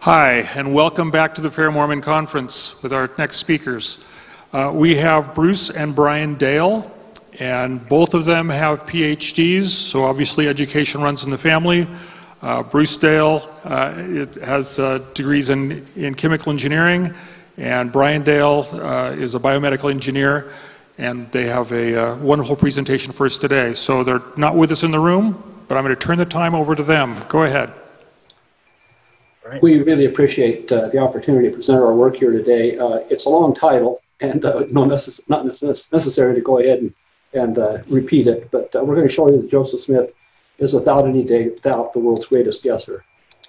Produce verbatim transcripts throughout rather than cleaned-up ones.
Hi, and welcome back to the Fair Mormon Conference with our next speakers. Uh, we have Bruce and Brian Dale, and both of them have P H Ds, so obviously education runs in the family. Uh, Bruce Dale uh, it has uh, degrees in, in chemical engineering, and Brian Dale uh, is a biomedical engineer, and they have a uh, wonderful presentation for us today. So they're not with us in the room, but I'm going to turn the time over to them. Go ahead. Right. We really appreciate uh, the opportunity to present our work here today. Uh, it's a long title, and uh, no necess not necess necessary to go ahead and, and uh, repeat it, but uh, we're going to show you that Joseph Smith is without any doubt the world's greatest guesser.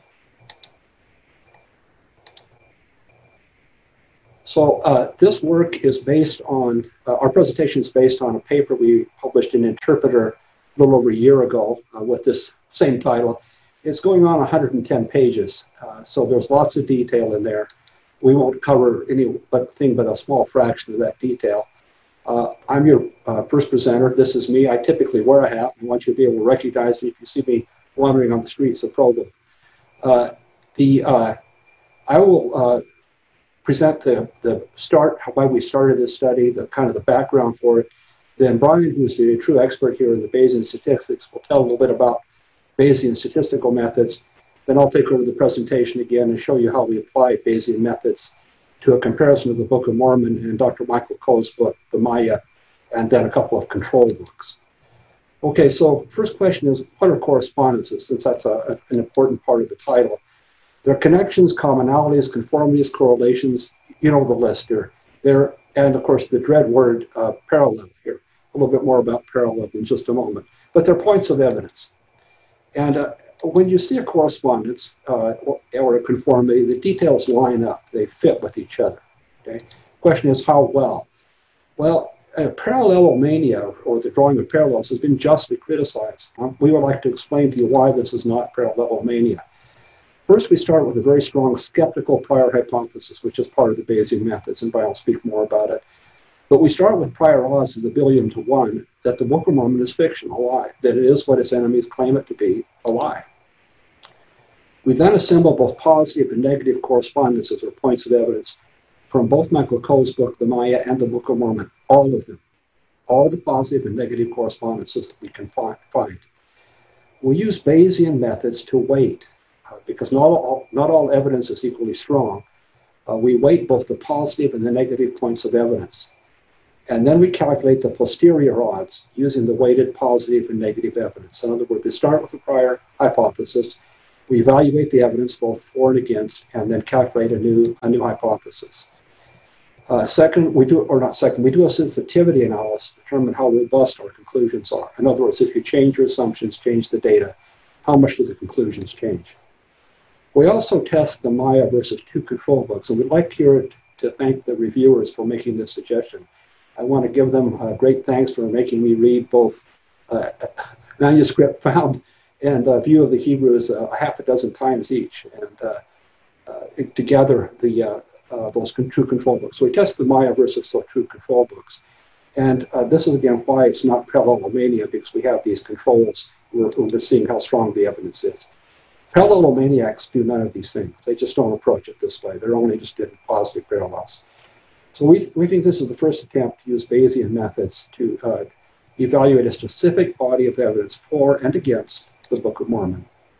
So uh, this work is based on, uh, our presentation is based on a paper we published in Interpreter a little over a year ago uh, with this same title. It's going on one hundred ten pages, uh, so there's lots of detail in there. We won't cover anything but a small fraction of that detail. Uh, I'm your uh, first presenter. This is me. I typically wear a hat. I want you to be able to recognize me if you see me wandering on the streets of Provo. Uh, the, uh, I will uh, present the, the start, why we started this study, the kind of the background for it. Then Brian, who's the true expert here in the Bayesian statistics, will tell a little bit about Bayesian statistical methods. Then I'll take over the presentation again and show you how we apply Bayesian methods to a comparison of the Book of Mormon and Doctor Michael Coe's book, The Maya, and then a couple of control books. Okay, so first question is, what are correspondences, since that's a, a, an important part of the title? They're connections, commonalities, conformities, correlations, you know the list here. There, and of course the dread word uh, parallel here. A little bit more about parallel in just a moment. But they're points of evidence. And uh, when you see a correspondence uh, or, or a conformity, the details line up. They fit with each other. Okay. Question is, how well? Well, uh, parallelomania, or the drawing of parallels, has been justly criticized. Um, we would like to explain to you why this is not parallelomania. First, we start with a very strong skeptical prior hypothesis, which is part of the Bayesian methods, and Brian will speak more about it. But we start with prior odds of the billion to one that the Book of Mormon is fiction, a lie, that it is what its enemies claim it to be, a lie. We then assemble both positive and negative correspondences or points of evidence from both Michael Coe's book, The Maya, and the Book of Mormon, all of them, all the positive and negative correspondences that we can find. We use Bayesian methods to weight, uh, because not all, not all evidence is equally strong. Uh, we weight both the positive and the negative points of evidence. And then we calculate the posterior odds using the weighted positive and negative evidence. In other words, we start with a prior hypothesis, we evaluate the evidence both for and against, and then calculate a new, a new hypothesis. Uh, second, we do, or not second, we do a sensitivity analysis to determine how robust our conclusions are. In other words, if you change your assumptions, change the data, how much do the conclusions change? We also test the Maya versus two control books, and we'd like here to thank the reviewers for making this suggestion. I want to give them uh, great thanks for making me read both uh, manuscript found and uh, View of the Hebrews uh, a half a dozen times each, and uh, uh, together the uh, uh, those con true control books. So we test the Maya versus the true control books, and uh, this is again why it's not parallelomania, because we have these controls. We're, we're seeing how strong the evidence is. Parallelomaniacs do none of these things. They just don't approach it this way. They're only interested in positive parallels. So we, we think this is the first attempt to use Bayesian methods to uh, evaluate a specific body of evidence for and against the Book of Mormon.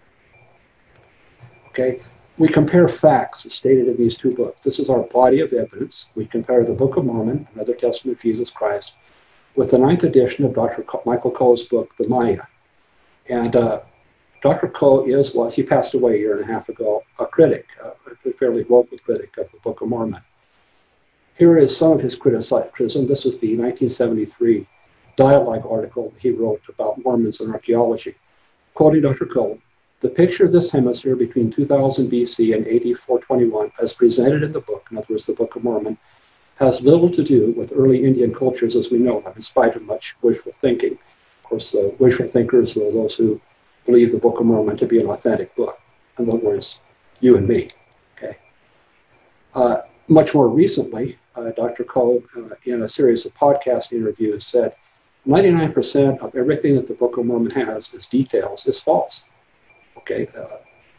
Okay, we compare facts as stated in these two books. This is our body of evidence. We compare the Book of Mormon, another testament of Jesus Christ, with the ninth edition of Doctor Co Michael Coe's book, The Maya. And uh, Doctor Coe is, was, he passed away a year and a half ago, a critic, uh, a fairly vocal critic of the Book of Mormon. Here is some of his criticism. This is the nineteen seventy-three dialogue article he wrote about Mormons and archaeology. Quoting Doctor Coe, the picture of this hemisphere between two thousand B C and A D four twenty-one, as presented in the book, in other words, the Book of Mormon, has little to do with early Indian cultures as we know them, in spite of much wishful thinking. Of course, the wishful thinkers are those who believe the Book of Mormon to be an authentic book. In other words, you and me. Okay. Uh, much more recently, Uh, Doctor Coe, uh, in a series of podcast interviews, said ninety-nine percent of everything that the Book of Mormon has as details is false. Okay, uh, so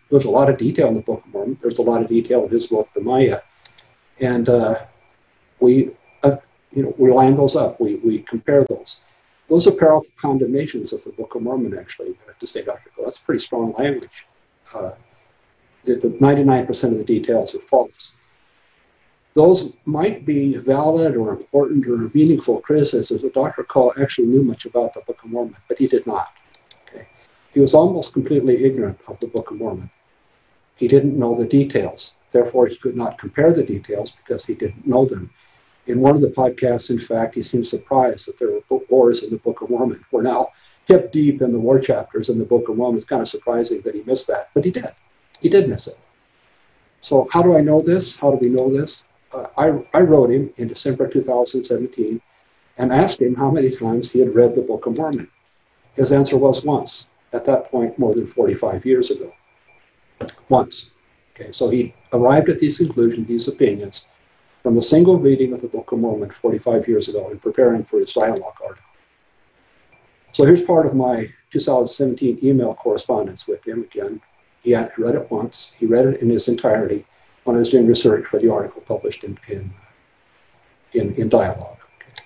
there's a lot of detail in the Book of Mormon. There's a lot of detail in his book, the Maya. And uh, we, uh, you know, we line those up. We, we compare those. Those are powerful condemnations of the Book of Mormon, actually, to say, Doctor Coe. That's pretty strong language. Uh, the, the ninety-nine percent of the details are false. Those might be valid or important or meaningful criticisms, but Doctor Coe actually knew much about the Book of Mormon, but he did not. Okay? He was almost completely ignorant of the Book of Mormon. He didn't know the details. Therefore, he could not compare the details because he didn't know them. In one of the podcasts, in fact, he seemed surprised that there were wars in the Book of Mormon. We're now hip deep in the war chapters in the Book of Mormon. It's kind of surprising that he missed that, but he did. He did miss it. So how do I know this? How do we know this? Uh, I, I wrote him in December two thousand seventeen and asked him how many times he had read the Book of Mormon. His answer was once, at that point more than forty-five years ago. Once. Okay, so he arrived at these conclusions, these opinions, from a single reading of the Book of Mormon forty-five years ago in preparing for his dialogue article. So here's part of my two thousand seventeen email correspondence with him. Again, he had read it once. He read it in its entirety when I was doing research for the article published in, in, in, in Dialogue. Okay.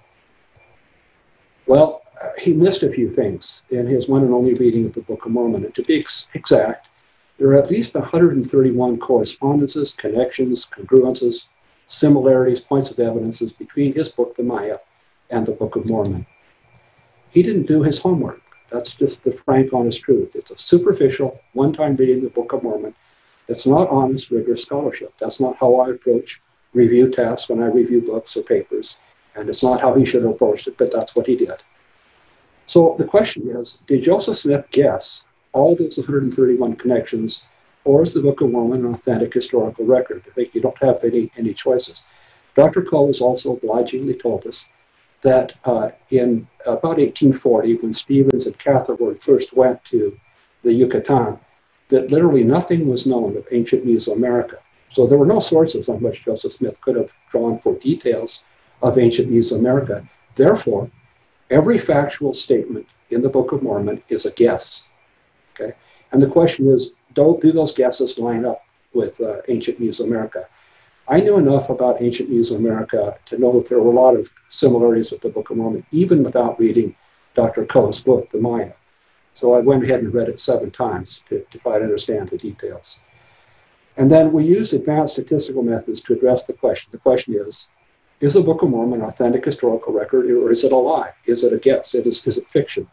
Well, uh, he missed a few things in his one and only reading of the Book of Mormon. And to be ex exact, there are at least one hundred thirty-one correspondences, connections, congruences, similarities, points of evidences between his book, the Maya, and the Book of Mormon. He didn't do his homework. That's just the frank, honest truth. It's a superficial, one-time reading of the Book of Mormon. It's not honest, rigorous scholarship. That's not how I approach review tasks when I review books or papers, and it's not how he should have approached it, but that's what he did. So the question is, did Joseph Smith guess all those one hundred thirty-one connections, or is the Book of Mormon an authentic historical record? I think you don't have any, any choices. Doctor Coe has also obligingly told us that uh, in about eighteen forty, when Stevens and Catherwood first went to the Yucatan, that literally nothing was known of ancient Mesoamerica. So there were no sources on which Joseph Smith could have drawn for details of ancient Mesoamerica. Therefore, every factual statement in the Book of Mormon is a guess. Okay? And the question is, do, do those guesses line up with uh, ancient Mesoamerica? I knew enough about ancient Mesoamerica to know that there were a lot of similarities with the Book of Mormon, even without reading Doctor Coe's book, the Maya. So I went ahead and read it seven times to, to try to understand the details. And then we used advanced statistical methods to address the question. The question is, is the Book of Mormon an authentic historical record, or is it a lie? Is it a guess? It is, is it fiction?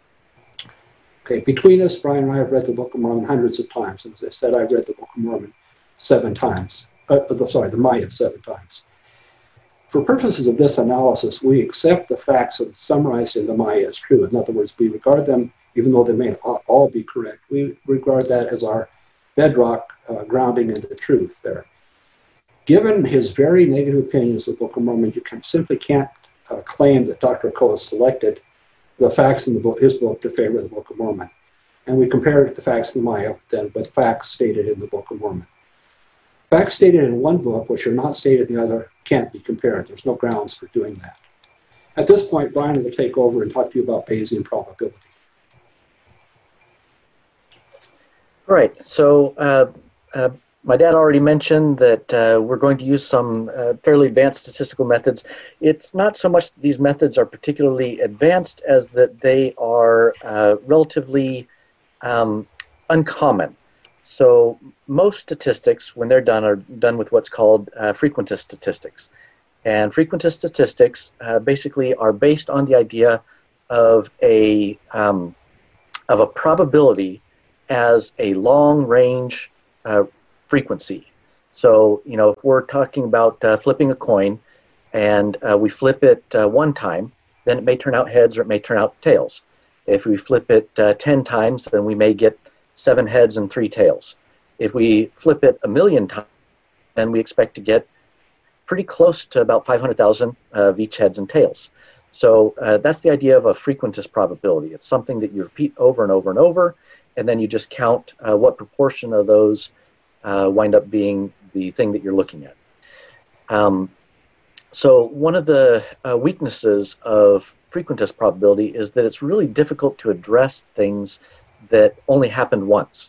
Okay, between us, Brian and I have read the Book of Mormon hundreds of times. And as I said, I've read the Book of Mormon seven times. Uh, sorry, the Maya seven times. For purposes of this analysis, we accept the facts summarized in the Maya as true. In other words, we regard them, even though they may not all be correct, we regard that as our bedrock uh, grounding in the truth there. Given his very negative opinions of the Book of Mormon, you can, simply can't uh, claim that Doctor Coe selected the facts in the book, his book to favor the Book of Mormon. And we compared the facts in the Maya then with facts stated in the Book of Mormon. Facts stated in one book, which are not stated in the other, can't be compared. There's no grounds for doing that. At this point, Brian will take over and talk to you about Bayesian probability. All right. So uh, uh, my dad already mentioned that uh, we're going to use some uh, fairly advanced statistical methods. It's not so much these methods are particularly advanced as that they are uh, relatively um, uncommon. So most statistics, when they're done, are done with what's called uh, frequentist statistics. And frequentist statistics uh, basically are based on the idea of a, um, of a probability as a long-range uh, frequency. So, you know, if we're talking about uh, flipping a coin and uh, we flip it uh, one time, then it may turn out heads or it may turn out tails. If we flip it uh, ten times, then we may get seven heads and three tails. If we flip it a million times, then we expect to get pretty close to about five hundred thousand of each heads and tails. So uh, that's the idea of a frequentist probability. It's something that you repeat over and over and over, and then you just count uh, what proportion of those uh, wind up being the thing that you're looking at. Um, so one of the uh, weaknesses of frequentist probability is that it's really difficult to address things that only happened once.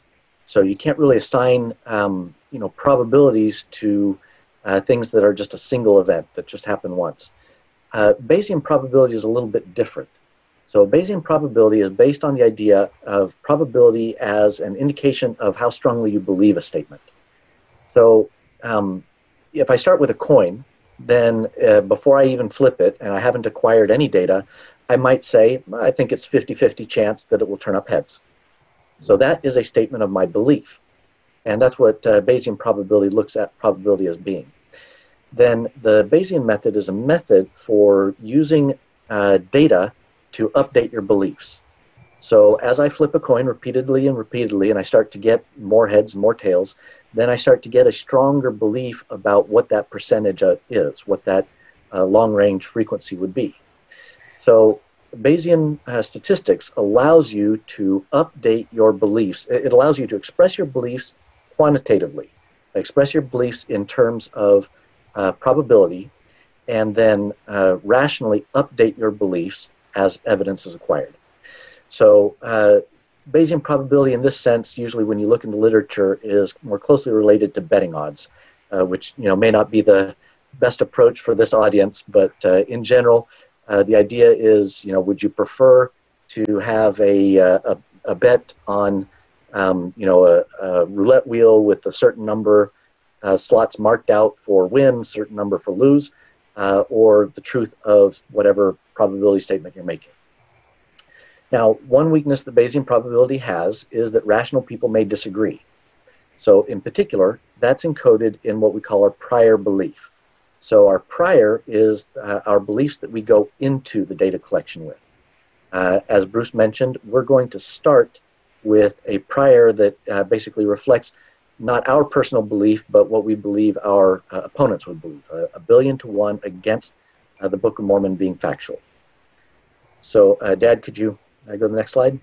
So you can't really assign um, you know, probabilities to uh, things that are just a single event that just happen once. Uh, Bayesian probability is a little bit different. So Bayesian probability is based on the idea of probability as an indication of how strongly you believe a statement. So um, if I start with a coin, then uh, before I even flip it, and I haven't acquired any data, I might say, I think it's fifty fifty chance that it will turn up heads. So that is a statement of my belief. And that's what uh, Bayesian probability looks at probability as being. Then the Bayesian method is a method for using uh, data to update your beliefs. So as I flip a coin repeatedly and repeatedly, and I start to get more heads, more tails, then I start to get a stronger belief about what that percentage uh, is, what that uh, long-range frequency would be. So Bayesian uh, statistics allows you to update your beliefs. It allows you to express your beliefs quantitatively, express your beliefs in terms of uh, probability, and then uh, rationally update your beliefs as evidence is acquired. So uh, Bayesian probability in this sense, usually when you look in the literature, is more closely related to betting odds, uh, which you know may not be the best approach for this audience, but uh, in general, uh, the idea is, you know, would you prefer to have a, a, a bet on, um, you know, a, a roulette wheel with a certain number uh, slots marked out for win, certain number for lose, uh, or the truth of whatever probability statement you're making? Now, one weakness that Bayesian probability has is that rational people may disagree. So in particular, that's encoded in what we call our prior belief. So our prior is uh, our beliefs that we go into the data collection with. Uh, as Bruce mentioned, we're going to start with a prior that uh, basically reflects not our personal belief, but what we believe our uh, opponents would believe, uh, a billion to one against uh, the Book of Mormon being factual. So uh, Dad, could you uh, go to the next slide?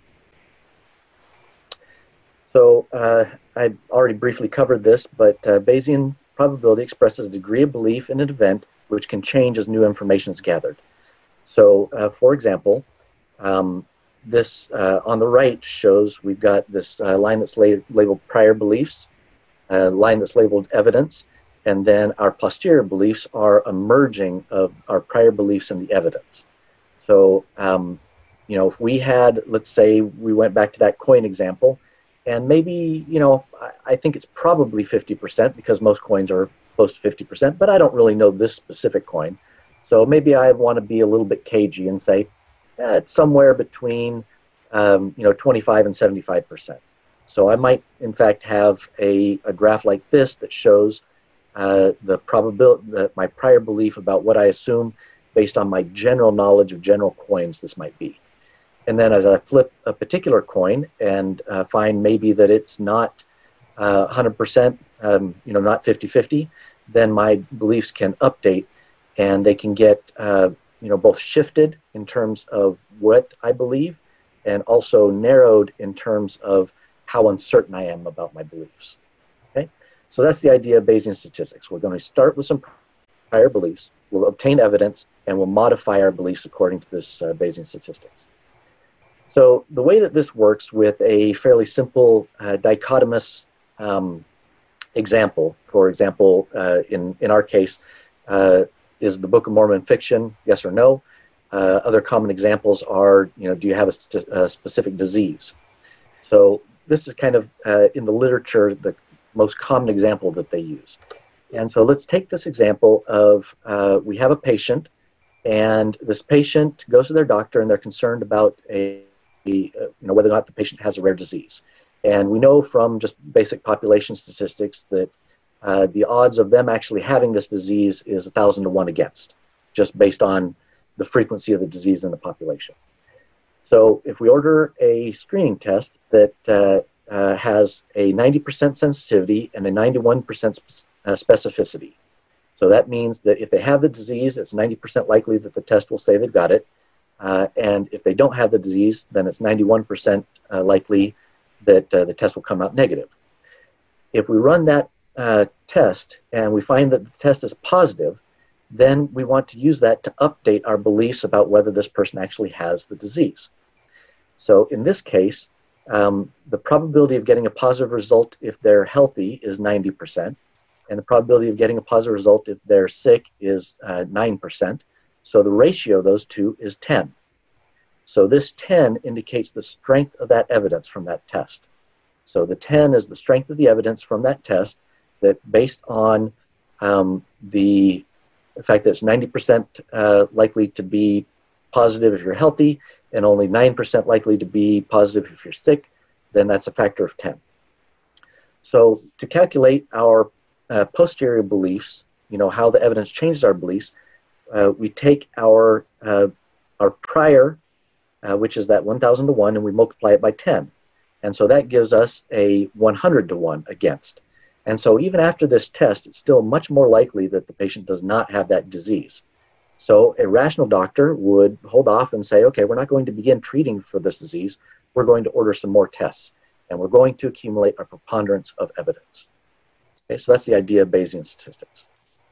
So uh, I already briefly covered this, but uh, Bayesian probability expresses a degree of belief in an event which can change as new information is gathered. So uh, for example, um, this uh, on the right shows we've got this uh, line that's la labeled prior beliefs, a line that's labeled evidence, and then our posterior beliefs are a merging of our prior beliefs and the evidence. So, um, you know, if we had, let's say we went back to that coin example, and maybe, you know, I, I think it's probably fifty percent because most coins are close to fifty percent, but I don't really know this specific coin. So maybe I want to be a little bit cagey and say, eh, it's somewhere between, um, you know, twenty-five and seventy-five percent. So I might, in fact, have a, a graph like this that shows uh, the probability, that my prior belief about what I assume based on my general knowledge of general coins this might be. And then as I flip a particular coin and uh, find maybe that it's not uh, one hundred percent, um, you know, not fifty fifty, then my beliefs can update and they can get, uh, you know, both shifted in terms of what I believe and also narrowed in terms of how uncertain I am about my beliefs. Okay, so that's the idea of Bayesian statistics. We're going to start with some prior beliefs, we'll obtain evidence, and we'll modify our beliefs according to this uh, Bayesian statistics. So the way that this works with a fairly simple uh, dichotomous um, example, for example, uh, in, in our case, uh, is the Book of Mormon fiction, yes or no? Uh, other common examples are, you know, do you have a, a specific disease? So this is kind of, uh, in the literature, the most common example that they use. And so let's take this example of, uh, we have a patient, and this patient goes to their doctor, and they're concerned about a, a, you know, whether or not the patient has a rare disease. And we know from just basic population statistics that uh, the odds of them actually having this disease is a thousand to one against, just based on the frequency of the disease in the population. So if we order a screening test that uh, uh, has a ninety percent sensitivity and a ninety-one percent sp uh, specificity, so that means that if they have the disease, it's ninety percent likely that the test will say they've got it. Uh, and if they don't have the disease, then it's ninety-one percent uh, likely that uh, the test will come out negative. If we run that uh, test and we find that the test is positive, then we want to use that to update our beliefs about whether this person actually has the disease. So in this case, Um, the probability of getting a positive result if they're healthy is ninety percent, and the probability of getting a positive result if they're sick is uh, nine percent. So the ratio of those two is ten. So this ten indicates the strength of that evidence from that test. So the ten is the strength of the evidence from that test that, based on um, the, the fact that it's ninety percent uh, likely to be positive if you're healthy and only nine percent likely to be positive if you're sick, then that's a factor of ten. So to calculate our uh, posterior beliefs, you know, how the evidence changes our beliefs, uh, we take our, uh, our prior, uh, which is that one thousand to one, and we multiply it by ten. And so that gives us a one hundred to one against. And so even after this test, it's still much more likely that the patient does not have that disease. So a rational doctor would hold off and say, okay, we're not going to begin treating for this disease. We're going to order some more tests, and we're going to accumulate a preponderance of evidence. Okay, so that's the idea of Bayesian statistics.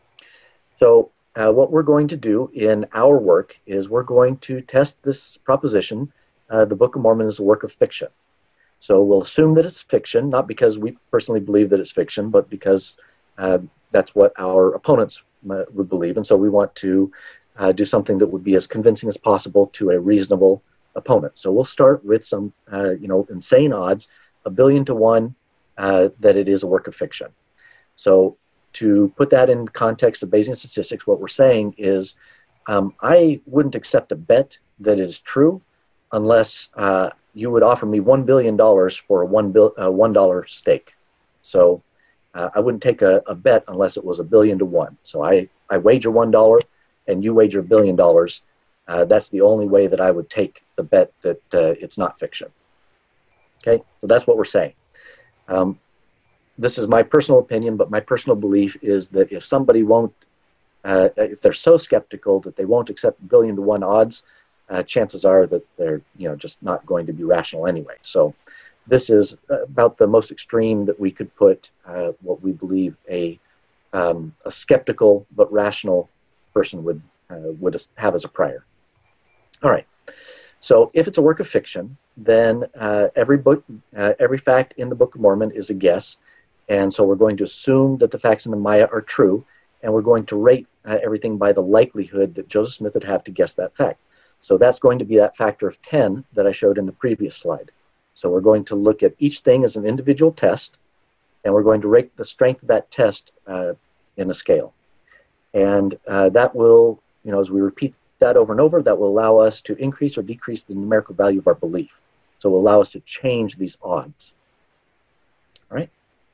So uh, what we're going to do in our work is we're going to test this proposition, uh, the Book of Mormon is a work of fiction. So we'll assume that it's fiction, not because we personally believe that it's fiction, but because uh, that's what our opponents uh, would believe. And so we want to uh, do something that would be as convincing as possible to a reasonable opponent. So we'll start with some, uh, you know, insane odds, a billion to one uh, that it is a work of fiction. So to put that in context of Bayesian statistics, what we're saying is um, I wouldn't accept a bet that is true unless uh, you would offer me one billion dollars for a one bill, uh, one dollar stake. So uh, I wouldn't take a, a bet unless it was a billion to one. So I, I wager one dollar and you wager a billion dollars. Uh, that's the only way that I would take the bet that uh, it's not fiction. Okay, so that's what we're saying. Um, this is my personal opinion, but my personal belief is that if somebody won't, uh, if they're so skeptical that they won't accept billion to one odds, uh, chances are that they're, you know, just not going to be rational anyway. So this is about the most extreme that we could put uh, what we believe a, um, a skeptical but rational person would, uh, would have as a prior. All right. So if it's a work of fiction, then uh, every book, uh, every fact in the Book of Mormon is a guess. And so we're going to assume that the facts in the Maya are true, and we're going to rate uh, everything by the likelihood that Joseph Smith would have to guess that fact. So that's going to be that factor of ten that I showed in the previous slide. So we're going to look at each thing as an individual test, and we're going to rate the strength of that test uh, in a scale. And uh, that will, you know, as we repeat that over and over, that will allow us to increase or decrease the numerical value of our belief. So it will allow us to change these odds. All right.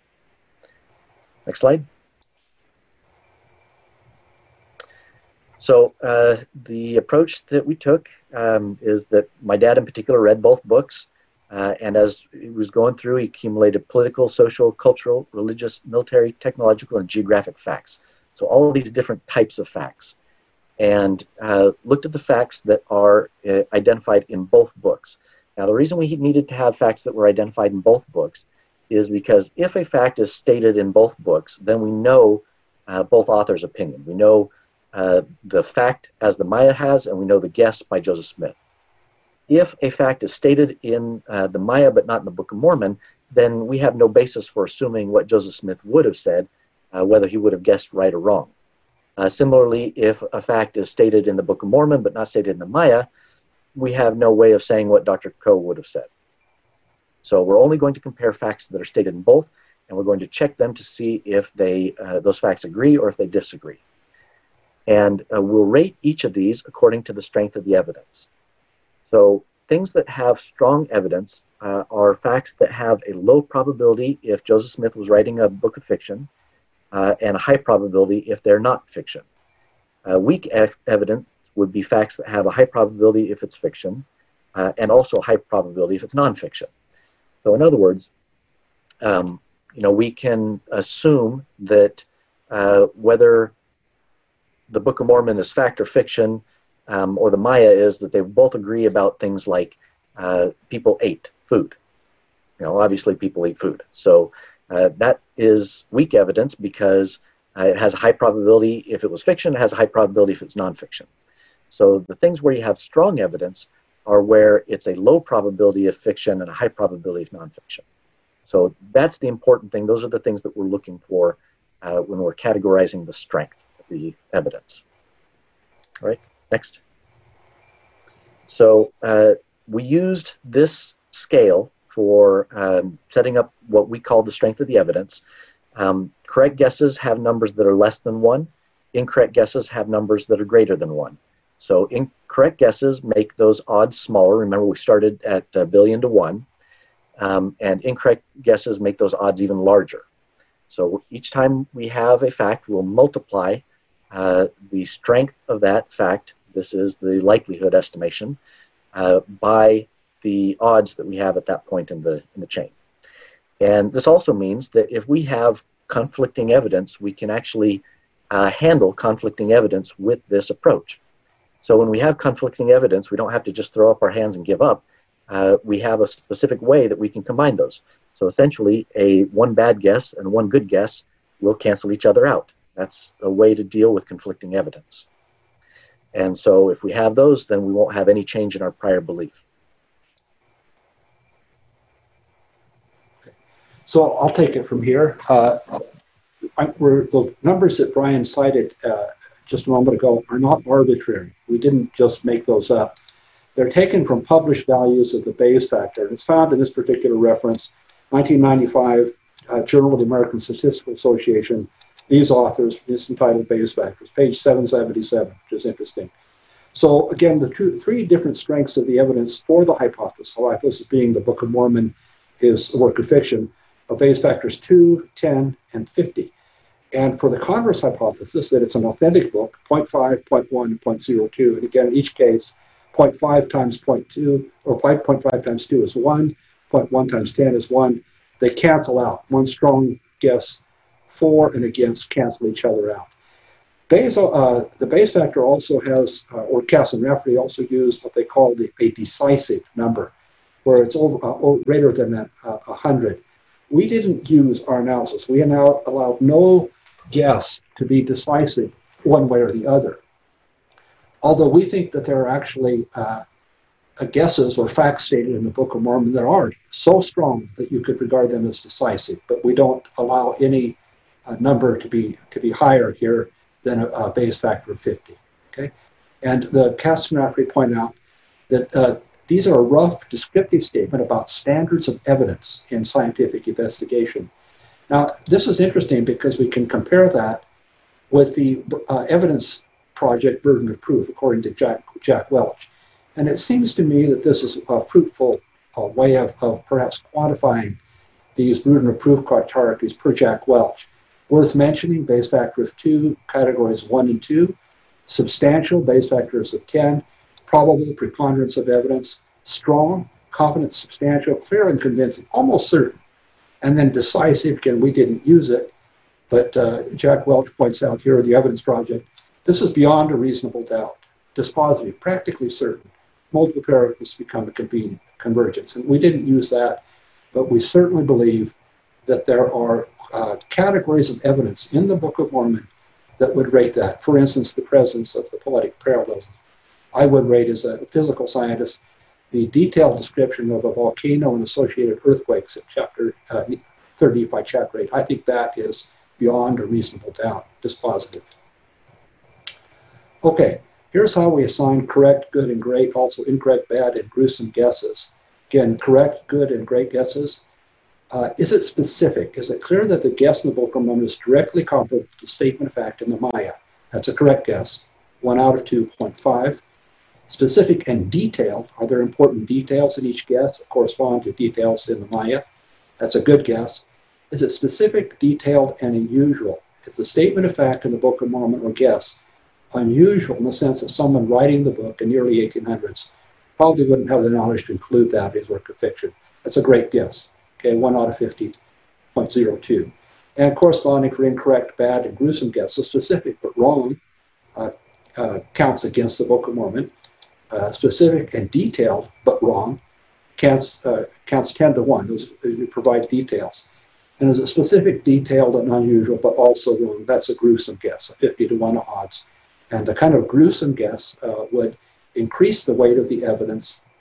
Next slide. So uh, the approach that we took um, is that my dad in particular read both books. Uh, and as he was going through, he accumulated political, social, cultural, religious, military, technological, and geographic facts. So all of these different types of facts. And uh, looked at the facts that are uh, identified in both books. Now, the reason we needed to have facts that were identified in both books is because if a fact is stated in both books, then we know uh, both authors' opinion. We know uh, the fact as the Maya has, and we know the guess by Joseph Smith. If a fact is stated in uh, the Maya but not in the Book of Mormon, then we have no basis for assuming what Joseph Smith would have said, uh, whether he would have guessed right or wrong. Uh, similarly, if a fact is stated in the Book of Mormon but not stated in the Maya, we have no way of saying what Doctor Coe would have said. So we're only going to compare facts that are stated in both, and we're going to check them to see if they, uh, those facts agree or if they disagree. And uh, we'll rate each of these according to the strength of the evidence. So things that have strong evidence uh, are facts that have a low probability if Joseph Smith was writing a book of fiction, uh, and a high probability if they're not fiction. Uh, weak ev evidence would be facts that have a high probability if it's fiction, uh, and also a high probability if it's nonfiction. So in other words, um, you know, we can assume that uh, whether the Book of Mormon is fact or fiction, um, or the Maya is, that they both agree about things like uh, people ate food. You know, obviously people eat food. So uh, that is weak evidence because uh, it has a high probability if it was fiction, it has a high probability if it's nonfiction. So the things where you have strong evidence are where it's a low probability of fiction and a high probability of nonfiction. So that's the important thing. Those are the things that we're looking for uh, when we're categorizing the strength of the evidence. All right, next. So uh, we used this scale for um, setting up what we call the strength of the evidence. Um, correct guesses have numbers that are less than one. Incorrect guesses have numbers that are greater than one. So incorrect guesses make those odds smaller. Remember, we started at a billion to one. Um, and incorrect guesses make those odds even larger. So each time we have a fact, we'll multiply uh, the strength of that fact, this is the likelihood estimation, uh, by the odds that we have at that point in the, in the chain. And this also means that if we have conflicting evidence, we can actually uh, handle conflicting evidence with this approach. So when we have conflicting evidence, we don't have to just throw up our hands and give up. Uh, we have a specific way that we can combine those. So essentially, a one bad guess and one good guess will cancel each other out. That's a way to deal with conflicting evidence. And so if we have those, then we won't have any change in our prior belief. Okay. So I'll take it from here. Uh, I, we're, the numbers that Brian cited uh, just a moment ago are not arbitrary. We didn't just make those up. They're taken from published values of the Bayes factor. And it's found in this particular reference, nineteen ninety-five, uh, Journal of the American Statistical Association. These authors, it's entitled Bayes factors, page seven seventy-seven, which is interesting. So again, the two, three different strengths of the evidence for the hypothesis, the hypothesis being the Book of Mormon is a work of fiction, of Bayes factors two, ten, and fifty. And for the converse hypothesis, that it's an authentic book, zero point five, zero point one, zero point zero two, and again, in each case, zero point five times zero point two, or five point five times two is one, zero point one times ten is one. They cancel out. One strong guess for and against cancel each other out. Bayes, uh, the Bayes factor also has, uh, or Cass and Rafferty also use what they call the, a decisive number, where it's over, uh, greater than that, uh, one hundred. We didn't use our analysis. We now allowed no guess to be decisive one way or the other. Although we think that there are actually uh, guesses or facts stated in the Book of Mormon that are so strong that you could regard them as decisive, but we don't allow any uh, number to be to be higher here than a, a Bayes factor of fifty. Okay, and the Cass and Rafferty point out that uh, these are a rough descriptive statement about standards of evidence in scientific investigation. Now, this is interesting because we can compare that with the uh, evidence project burden of proof, according to Jack, Jack Welch. And it seems to me that this is a fruitful uh, way of, of perhaps quantifying these burden of proof hierarchies per Jack Welch. Worth mentioning, Bayes factor of two, categories one and two, substantial, Bayes factors of ten, probable, preponderance of evidence, strong, confident, substantial, clear and convincing, almost certain. And then decisive, again, we didn't use it, but uh, Jack Welch points out here, the evidence project, this is beyond a reasonable doubt, dispositive, practically certain. Multiple parameters become a convenient convergence. And we didn't use that, but we certainly believe that there are uh, categories of evidence in the Book of Mormon that would rate that. For instance, the presence of the poetic parallelism. I would rate as a physical scientist the detailed description of a volcano and associated earthquakes in chapter uh, thirty by chapter eight. I think that is beyond a reasonable doubt, dispositive. Okay, here's how we assign correct, good, and great, also incorrect, bad, and gruesome guesses. Again, correct, good, and great guesses. Uh, is it specific? Is it clear that the guess in the Book of Mormon is directly comparable to the statement of fact in the Maya? That's a correct guess. One out of two, zero point five. Specific and detailed. Are there important details in each guess that correspond to details in the Maya? That's a good guess. Is it specific, detailed, and unusual? Is the statement of fact in the Book of Mormon or guess unusual in the sense that someone writing the book in the early eighteen hundreds probably wouldn't have the knowledge to include that in his work of fiction? That's a great guess. Okay, one out of fifty, zero point zero two. And corresponding for incorrect, bad, and gruesome guesses, specific but wrong, uh, uh, counts against the Book of Mormon. Uh, specific and detailed but wrong counts, uh, counts ten to one. Those provide details. And as a specific, detailed, and unusual but also wrong, that's a gruesome guess, a fifty to one odds. And the kind of gruesome guess uh, would increase the weight of the evidence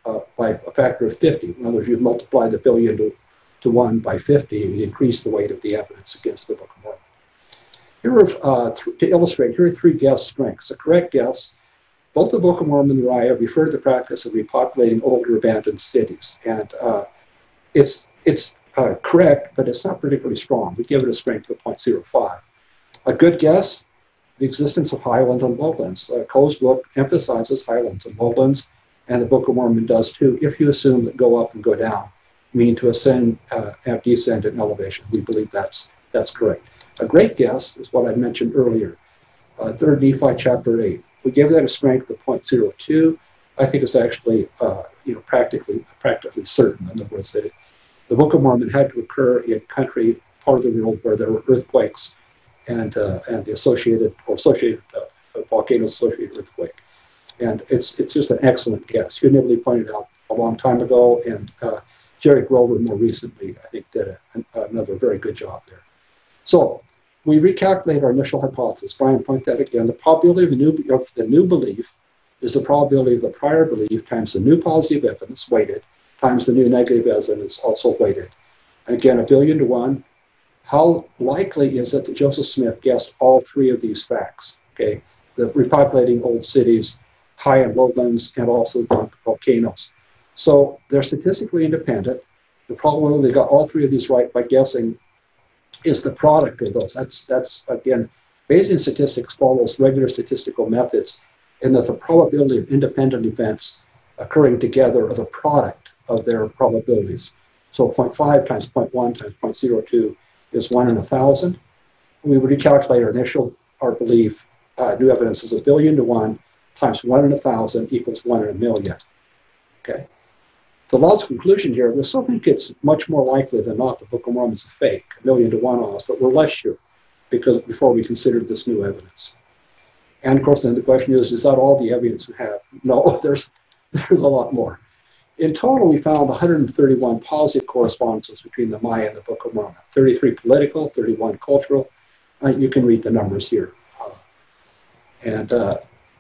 uh, by a factor of fifty. In other words, you multiply the billion to, to one by fifty, you increase the weight of the evidence against the Book of Mormon. Here are, uh, to illustrate, here are three guess strengths. A correct guess: both the Book of Mormon and the Uriah refer to the practice of repopulating older abandoned cities. And uh, it's, it's uh, correct, but it's not particularly strong. We give it a strength of zero point zero five. A good guess: the existence of highland and lowlands. Uh, Coe's book emphasizes highlands and lowlands, and the Book of Mormon does too, if you assume that go up and go down mean to ascend uh, and descend in elevation. We believe that's, that's correct. A great guess is what I mentioned earlier, uh, third Nephi chapter eight. We gave that a strength of zero point zero two. I think it's actually uh, you know, practically, practically certain. In other words, that it, the Book of Mormon had to occur in country, part of the world where there were earthquakes and uh, and the associated or associated uh, volcano associated earthquake. And it's it's just an excellent guess. Hugh Nibley pointed out a long time ago, and uh, Jerry Grover more recently, I think, did a, an, another very good job there. So we recalculate our initial hypothesis. Brian, point that again. The probability of the new of the new belief is the probability of the prior belief times the new positive evidence weighted times the new negative evidence also weighted. And again, a billion to one. How likely is it that Joseph Smith guessed all three of these facts? Okay, the repopulating old cities, high and lowlands, and also volcanoes. So they're statistically independent. The probability they got all three of these right by guessing is the product of those. That's, that's again, Bayesian statistics follows regular statistical methods in that the probability of independent events occurring together are the product of their probabilities. So zero point five times zero point one times zero point zero two is one in a thousand. We would recalculate our initial, our belief, uh, new evidence is a billion to one times one in a thousand equals one in a million. Okay. The law's conclusion here, we still think it's much more likely than not the Book of Mormon is a fake, a million to one on us, but we're less sure because before we considered this new evidence. And of course, then the question is, is that all the evidence we have? No, there's, there's a lot more. In total, we found one hundred thirty-one positive correspondences between the Maya and the Book of Mormon, thirty-three political, thirty-one cultural. Uh, you can read the numbers here. Uh, and uh,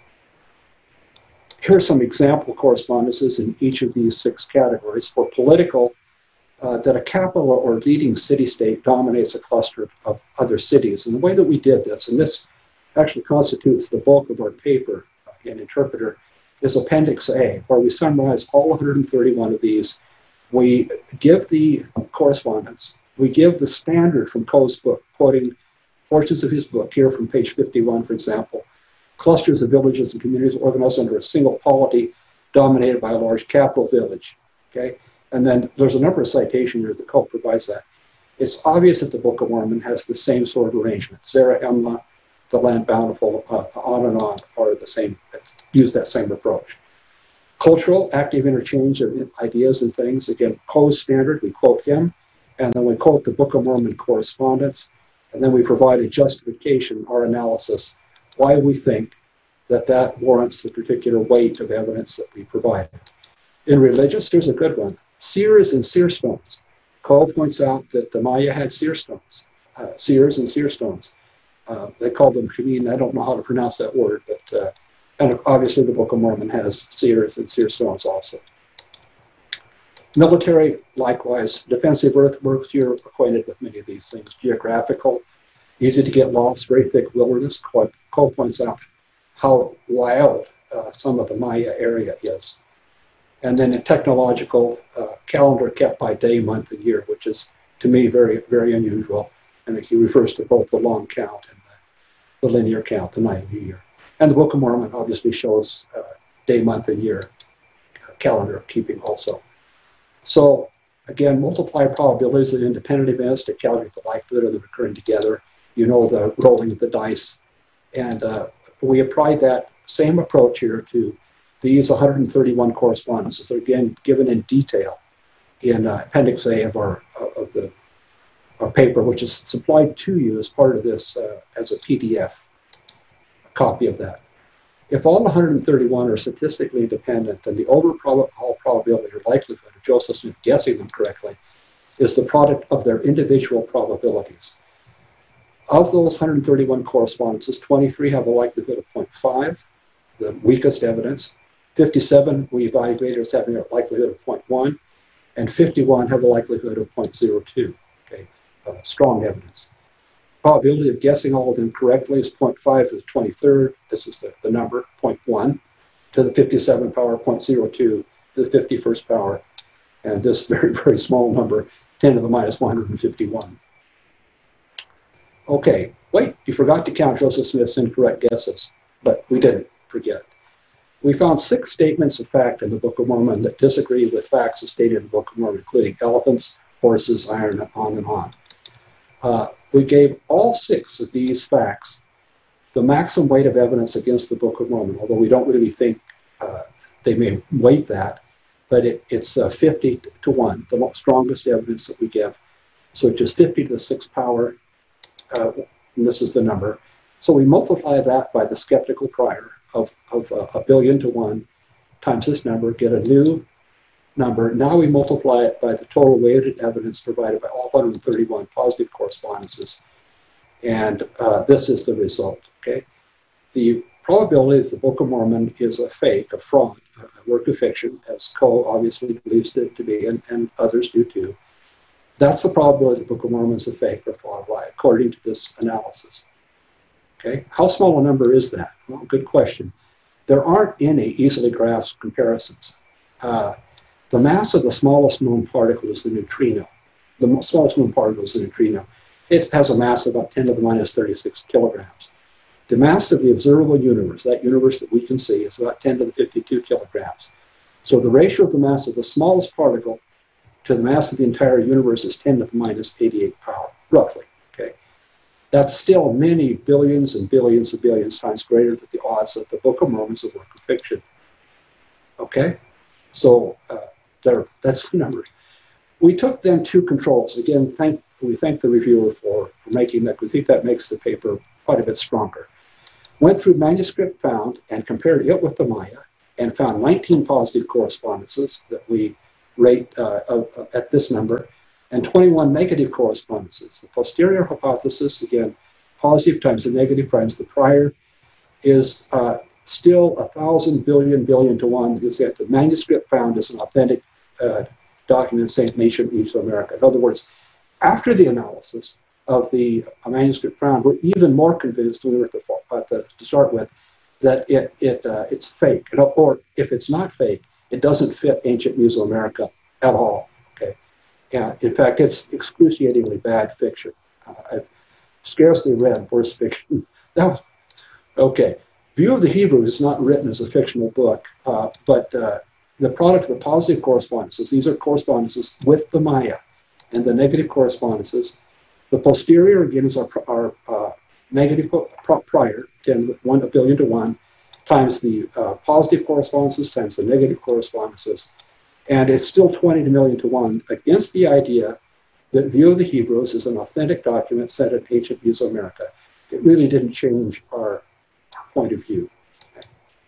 here are some example correspondences in each of these six categories. For political, uh, that a capital or leading city-state dominates a cluster of other cities. And the way that we did this, and this actually constitutes the bulk of our paper in Interpreter, is Appendix A, where we summarize all one hundred thirty-one of these. We give the correspondence. We give the standard from Coe's book, quoting portions of his book, here from page fifty-one, for example. Clusters of villages and communities organized under a single polity dominated by a large capital village. Okay, and then there's a number of citations here that Coe provides that. It's obvious that the Book of Mormon has the same sort of arrangement. Zarahemla, the land bountiful, uh, on and on are the same, use that same approach. Cultural, active interchange of ideas and things. Again, Coe's standard, we quote him, and then we quote the Book of Mormon correspondence, and then we provide a justification, our analysis, why we think that that warrants the particular weight of evidence that we provide. In religious, here's a good one. Seers and seer stones. Coe points out that the Maya had seer stones, uh, seers and seer stones. Uh, they call them Chamin. I don't know how to pronounce that word, but uh, and obviously the Book of Mormon has seers and seer stones also. Military, likewise. Defensive earthworks, you're acquainted with many of these things. Geographical, easy to get lost, very thick wilderness. Coe points out how wild uh, some of the Maya area is. And then in technological, uh, calendar kept by day, month, and year, which is, to me, very, very unusual. And he refers to both the long count and the, the linear count, the night and year. And the Book of Mormon obviously shows uh, day, month, and year uh, calendar keeping also. So again, multiply probabilities of independent events to calculate the likelihood of them occurring together. You know the rolling of the dice. And uh, we applied that same approach here to these one hundred thirty-one correspondences. They're again given in detail in uh, Appendix A of our of the our paper, which is supplied to you as part of this uh, as a P D F, a copy of that. If all one hundred thirty-one are statistically independent, then the overall probability or likelihood of Joseph Smith guessing them correctly is the product of their individual probabilities. Of those one hundred thirty-one correspondences, twenty-three have a likelihood of zero point five, the weakest evidence. fifty-seven we evaluated as having a likelihood of zero point one, and fifty-one have a likelihood of zero point zero two. Okay, uh, strong evidence. Probability of guessing all of them correctly is zero point five to the twenty-third. This is the, the number, zero point one to the fifty-seven power, zero point zero two to the fifty-first power. And this very, very small number, ten to the minus one hundred fifty-one. Okay, wait, you forgot to count Joseph Smith's incorrect guesses, but we didn't forget. We found six statements of fact in the Book of Mormon that disagree with facts as stated in the Book of Mormon, including elephants, horses, iron, and on and on. Uh, we gave all six of these facts the maximum weight of evidence against the Book of Mormon, although we don't really think uh, they may weight that, but it, it's uh, fifty to one, the strongest evidence that we give. So it's just fifty to the sixth power, uh, and this is the number. So we multiply that by the skeptical prior of, of uh, a billion to one times this number, get a new number. Now we multiply it by the total weighted evidence provided by all one hundred thirty-one positive correspondences. And uh, this is the result, okay? The probability that the Book of Mormon is a fake, a fraud, a work of fiction, as Coe obviously believes it to be, and, and others do too. That's the probability that the Book of Mormon is a fake or fraud lie, according to this analysis. Okay, how small a number is that? Well, good question. There aren't any easily grasped comparisons. Uh, the mass of the smallest known particle is the neutrino. The smallest known particle is the neutrino. It has a mass of about ten to the minus thirty-six kilograms. The mass of the observable universe, that universe that we can see, is about ten to the fifty-two kilograms. So the ratio of the mass of the smallest particle to the mass of the entire universe is ten to the minus eighty-eight power, roughly. Okay, that's still many billions and billions and billions times greater than the odds that the Book of Mormon is a work of fiction. Okay, so uh, there, that's the number. We took then two controls. Again, thank, we thank the reviewer for, for making that. We think that makes the paper quite a bit stronger. Went through manuscript found and compared it with the Maya and found nineteen positive correspondences that we rate uh, uh, at this number and twenty-one negative correspondences. The posterior hypothesis, again, positive times the negative times the prior, is uh, still a thousand billion billion to one because the manuscript found is an authentic uh, document saying ancient Mesoamerica. In other words, after the analysis of the uh, manuscript found, we're even more convinced than we were at the, at the, to start with that it, it uh, it's fake. Or if it's not fake, it doesn't fit ancient Mesoamerica at all. Okay, yeah. In fact, it's excruciatingly bad fiction. Uh, I've scarcely read worse fiction. That was okay. View of the Hebrews is not written as a fictional book, uh, but uh, the product of the positive correspondences. These are correspondences with the Maya, and the negative correspondences. The posterior again is our, our uh, negative prior, ten, one a billion to one, times the uh, positive correspondences times the negative correspondences, and it's still twenty to million to one against the idea that View of the Hebrews is an authentic document set in ancient Mesoamerica. It really didn't change our point of view. Okay.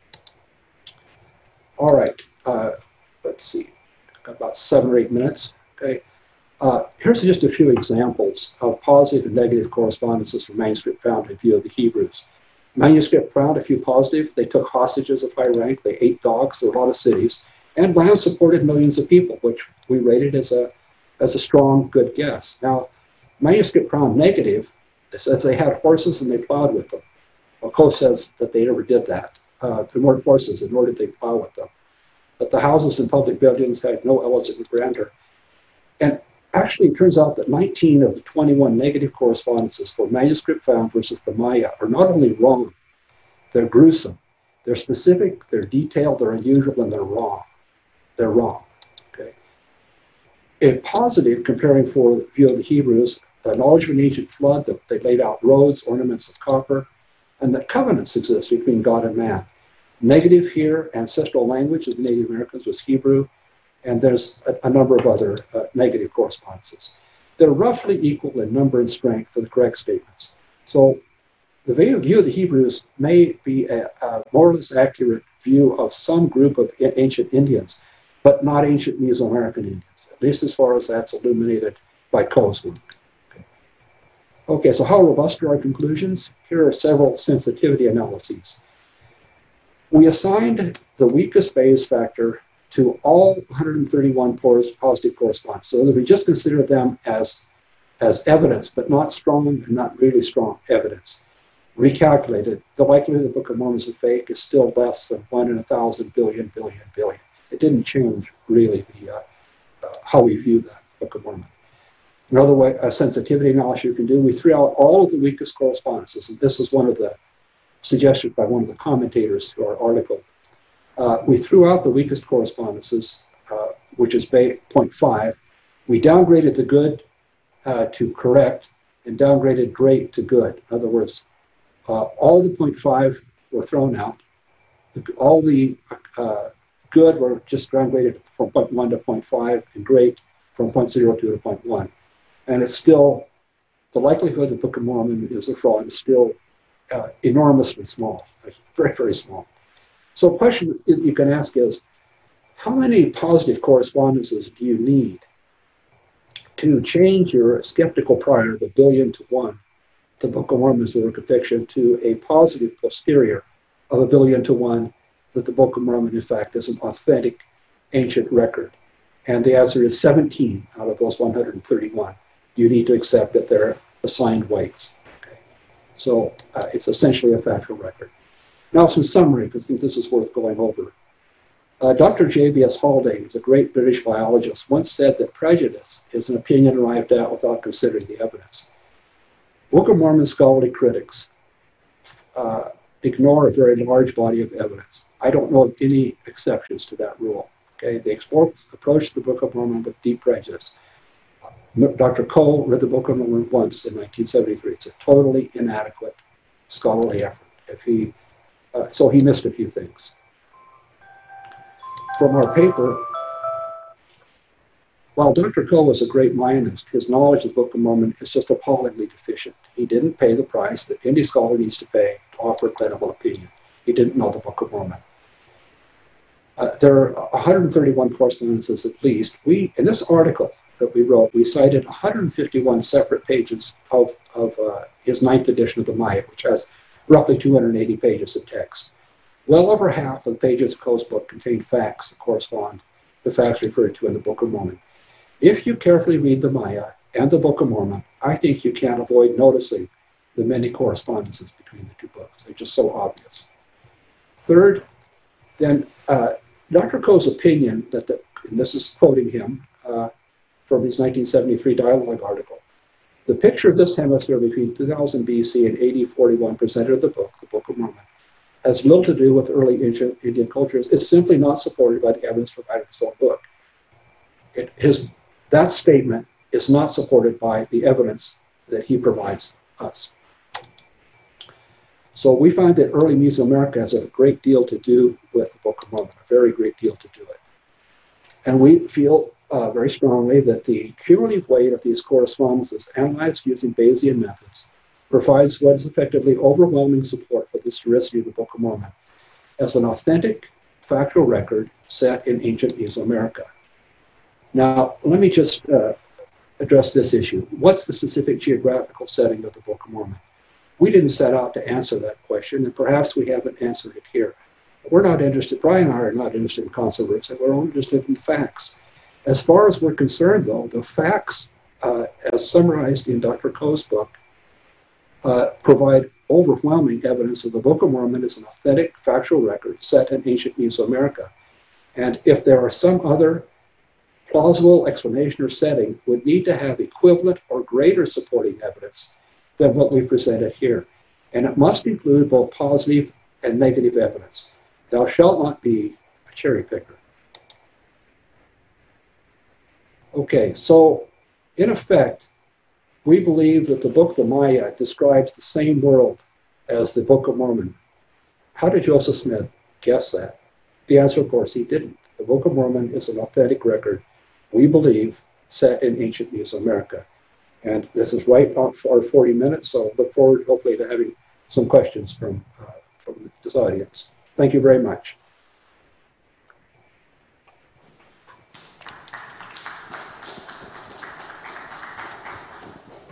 All right, uh, let's see, got about seven or eight minutes. Okay, uh, here's just a few examples of positive and negative correspondences from manuscript found in View of the Hebrews. Manuscript found a few positive. They took hostages of high rank. They ate dogs. There were a lot of cities. And land supported millions of people, which we rated as a, as a strong, good guess. Now, manuscript found negative says they had horses and they plowed with them. Well, Coe says that they never did that. Uh, there weren't horses, and nor did they plow with them. But the houses and public buildings had no elegant grandeur. And actually, it turns out that nineteen of the twenty-one negative correspondences for manuscript found versus the Maya are not only wrong, they're gruesome. They're specific, they're detailed, they're unusual, and they're wrong. They're wrong. Okay. A positive, comparing for the View of the Hebrews, the knowledge of an ancient flood, that they laid out roads, ornaments of copper, and that covenants exist between God and man. Negative here, ancestral language of the Native Americans was Hebrew, and there's a, a number of other uh, negative correspondences. They're roughly equal in number and strength for the correct statements. So the View of the Hebrews may be a, a more or less accurate view of some group of ancient Indians, but not ancient Mesoamerican Indians, at least as far as that's illuminated by Coe's work. Okay. okay, so how robust are our conclusions? Here are several sensitivity analyses. We assigned the weakest Bayes factor to all one hundred thirty-one positive correspondents. So that we just consider them as, as evidence, but not strong and not really strong evidence. Recalculated, the likelihood the Book of Mormon is a fake is still less than one in a thousand billion, billion, billion. It didn't change really the, uh, uh, how we view the Book of Mormon. Another way, a sensitivity analysis you can do, we threw out all of the weakest correspondences, and this is one of the suggestions by one of the commentators to our article. Uh, we threw out the weakest correspondences, uh, which is zero point five. We downgraded the good uh, to correct and downgraded great to good. In other words, uh, all the zero point five were thrown out. The, all the uh, good were just downgraded from zero point one to zero point five and great from zero point zero two to zero point one. And it's still, the likelihood the Book of Mormon is a fraud is still uh, enormously small, very, very small. So a question you can ask is, how many positive correspondences do you need to change your skeptical prior of a billion to one, the Book of Mormon is the work of fiction, to a positive posterior of a billion to one, that the Book of Mormon, in fact, is an authentic ancient record? And the answer is seventeen out of those one hundred thirty-one. You need to accept that they're assigned weights. Okay. So uh, it's essentially a factual record. Now some summary, because I think this is worth going over. Uh, Doctor J B S Haldane, who's a great British biologist, once said that prejudice is an opinion arrived at without considering the evidence. Book of Mormon scholarly critics uh, ignore a very large body of evidence. I don't know of any exceptions to that rule. Okay, they approach the Book of Mormon with deep prejudice. Doctor Cole read the Book of Mormon once in nineteen seventy-three. It's a totally inadequate scholarly effort. If he, uh, so he missed a few things. From our paper, while Doctor Cole was a great Mayanist, his knowledge of the Book of Mormon is just appallingly deficient. He didn't pay the price that any scholar needs to pay to offer a credible opinion. He didn't know the Book of Mormon. Uh, there are one hundred thirty-one correspondences at least. We, in this article that we wrote, we cited one hundred fifty-one separate pages of, of uh, his ninth edition of the Maya, which has roughly two hundred eighty pages of text. Well over half of the pages of Cole's book contain facts that correspond to facts referred to in the Book of Mormon. If you carefully read the Maya and the Book of Mormon, I think you can't avoid noticing the many correspondences between the two books. They're just so obvious. Third, then, uh, Doctor Coe's opinion that, the, and this is quoting him uh, from his nineteen seventy-three dialogue article, the picture of this hemisphere between two thousand B C and A D forty-one presented in the book, the Book of Mormon, has little to do with early ancient Indian cultures. It's simply not supported by the evidence provided in his own book. It, his, that statement is not supported by the evidence that he provides us. So we find that early Mesoamerica has a great deal to do with the Book of Mormon, a very great deal to do it. And we feel uh, very strongly that the cumulative weight of these correspondences analyzed using Bayesian methods provides what is effectively overwhelming support for the historicity of the Book of Mormon as an authentic factual record set in ancient Mesoamerica. Now, let me just uh, address this issue. What's the specific geographical setting of the Book of Mormon? We didn't set out to answer that question, and perhaps we haven't answered it here. We're not interested, Brian and I are not interested in controversy, we're only interested in facts. As far as we're concerned, though, the facts, uh, as summarized in Doctor Coe's book, uh, provide overwhelming evidence that the Book of Mormon is an authentic factual record set in ancient Mesoamerica. And if there are some other plausible explanation or setting, would need to have equivalent or greater supporting evidence than what we presented here. And it must include both positive and negative evidence. Thou shalt not be a cherry picker. Okay, so in effect, we believe that the Book of the Maya describes the same world as the Book of Mormon. How did Joseph Smith guess that? The answer, of course, he didn't. The Book of Mormon is an authentic record, we believe, set in ancient Mesoamerica. And this is right on for our forty minutes, so look forward, hopefully, to having some questions from, uh, from this audience. Thank you very much.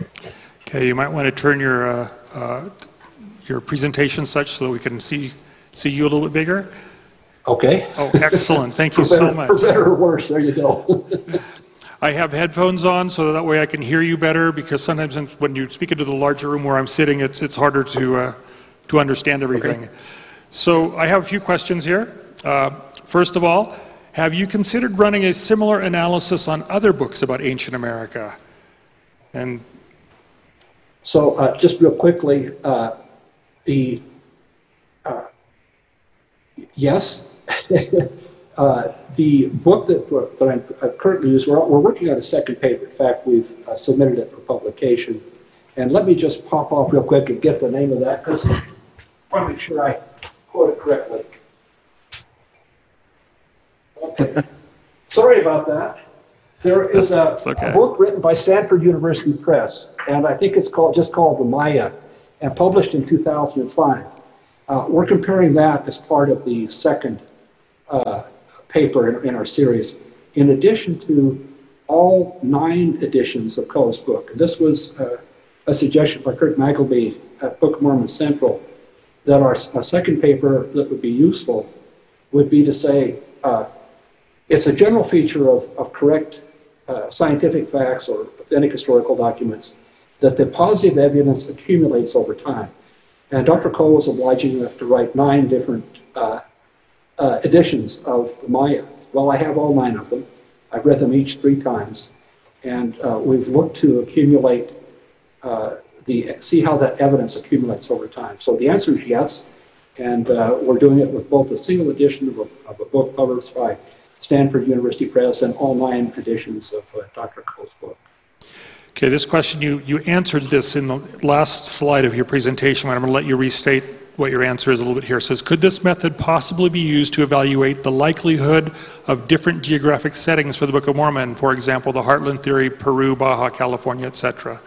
Okay, you might want to turn your, uh, uh, your presentation such so that we can see See you a little bit bigger? Okay. Oh, excellent. Thank you For better, so much. For better or worse, there you go. I have headphones on so that way I can hear you better, because sometimes when you speak into the larger room where I'm sitting, it's, it's harder to, uh, to understand everything. Okay. So I have a few questions here. Uh, first of all, have you considered running a similar analysis on other books about ancient America? And so uh, just real quickly, uh, the uh, yes, uh, the book that, that I'm uh, currently using, we're, we're working on a second paper. In fact, we've uh, submitted it for publication. And let me just pop off real quick and get the name of that, because I want to make sure I quote it correctly. Okay. Sorry about that. There is a, okay. a book written by Stanford University Press, and I think it's called just called The Maya, and published in two thousand five. Uh, we're comparing that as part of the second uh, paper in, in our series, in addition to all nine editions of Coe's book. And this was uh, a suggestion by Kurt Magleby at Book of Mormon Central, that our, our second paper that would be useful would be to say, uh, it's a general feature of, of correct uh, scientific facts or authentic historical documents that the positive evidence accumulates over time. And Doctor Coe was obliging enough to write nine different uh, uh, editions of the Maya. Well, I have all nine of them. I've read them each three times. And uh, we've looked to accumulate, uh, the see how that evidence accumulates over time. So the answer is yes. And uh, we're doing it with both a single edition of a, of a book published by Stanford University Press and all nine editions of uh, Doctor Coe's book. Okay, this question, you, you answered this in the last slide of your presentation, but I'm going to let you restate what your answer is a little bit here. It says, could this method possibly be used to evaluate the likelihood of different geographic settings for the Book of Mormon, for example, the Heartland Theory, Peru, Baja California, et cetera?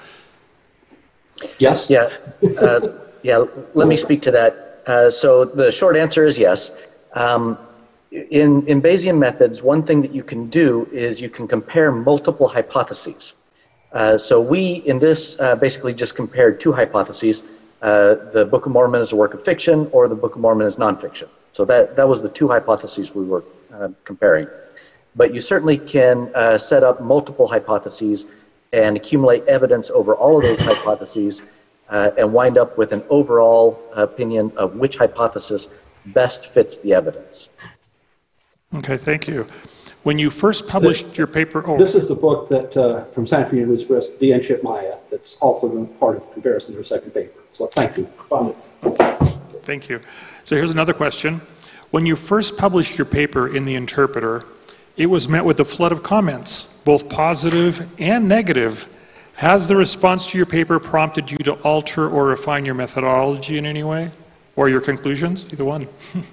Yes. Yeah, uh, yeah, let me speak to that. Uh, so the short answer is yes. Um, In, in Bayesian methods, one thing that you can do is you can compare multiple hypotheses. Uh, so we, in this, uh, basically just compared two hypotheses. Uh, the Book of Mormon is a work of fiction, or the Book of Mormon is nonfiction. So that, that was the two hypotheses we were uh, comparing. But you certainly can uh, set up multiple hypotheses and accumulate evidence over all of those hypotheses uh, and wind up with an overall opinion of which hypothesis best fits the evidence. Okay, thank you. When you first published the, your paper... Oh. This is the book that uh, from Stanford University Press, The Ancient Maya, that's also part of the comparison to our second paper. So thank you. Okay, thank you. So here's another question. When you first published your paper in The Interpreter, it was met with a flood of comments, both positive and negative. Has the response to your paper prompted you to alter or refine your methodology in any way? Or your conclusions? Either one.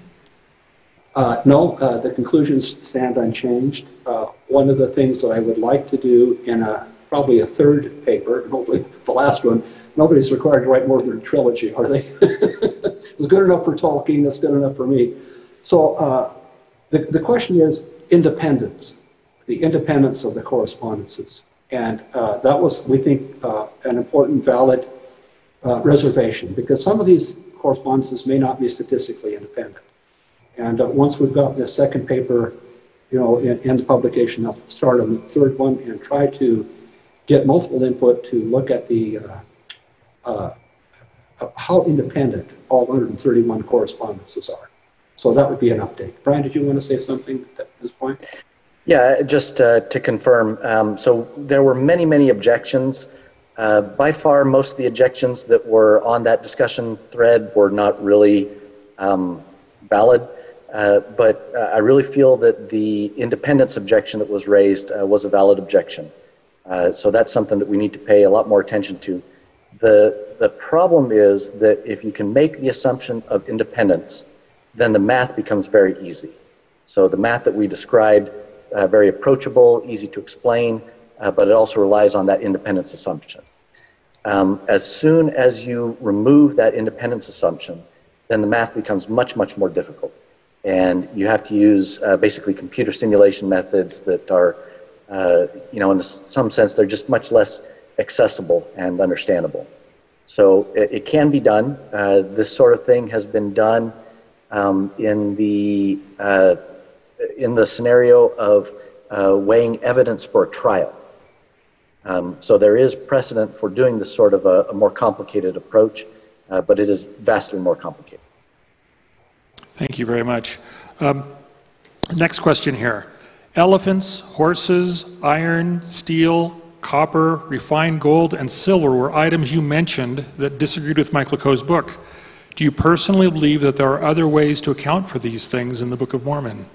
Uh, no, uh, the conclusions stand unchanged. Uh, one of the things that I would like to do in a probably a third paper, and hopefully the last one, nobody's required to write more than a trilogy, are they? It's good enough for Tolkien, it's good enough for me. So uh, the, the question is independence, the independence of the correspondences. And uh, that was, we think, uh, an important, valid uh, reservation, because some of these correspondences may not be statistically independent. And uh, once we've got this second paper, you know, in, in the publication, I'll start on the third one and try to get multiple input to look at the uh, uh, how independent all one hundred thirty-one correspondences are. So that would be an update. Brian, did you want to say something at this point? Yeah, just uh, to confirm. Um, so there were many, many objections. Uh, by far, most of the objections that were on that discussion thread were not really um, valid. Uh, but uh, I really feel that the independence objection that was raised uh, was a valid objection. Uh, so that's something that we need to pay a lot more attention to. The, the problem is that if you can make the assumption of independence, then the math becomes very easy. So the math that we described, uh, very approachable, easy to explain, uh, but it also relies on that independence assumption. Um, as soon as you remove that independence assumption, then the math becomes much, much more difficult. And you have to use uh, basically computer simulation methods that are, uh, you know, in some sense, they're just much less accessible and understandable. So it, it can be done. Uh, this sort of thing has been done um, in the uh, in the scenario of uh, weighing evidence for a trial. Um, so there is precedent for doing this sort of a, a more complicated approach, uh, but it is vastly more complicated. Thank you very much. Um, next question here. Elephants, horses, iron, steel, copper, refined gold, and silver were items you mentioned that disagreed with Mike LeCaux's book. Do you personally believe that there are other ways to account for these things in the Book of Mormon?